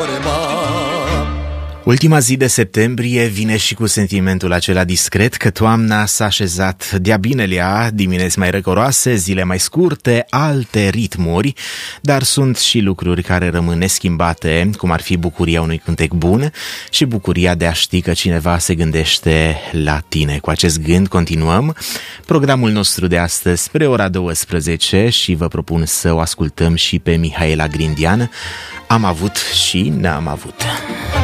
Ultima zi de septembrie vine și cu sentimentul acela discret că toamna s-a așezat de-a binelea, dimineți mai răcoroase, zile mai scurte, alte ritmuri, dar sunt și lucruri care rămân neschimbate, cum ar fi bucuria unui cântec bun și bucuria de a ști că cineva se gândește la tine. Cu acest gând continuăm programul nostru de astăzi spre ora 12 și vă propun să o ascultăm și pe Mihaela Grindean. Am avut și n-am avut.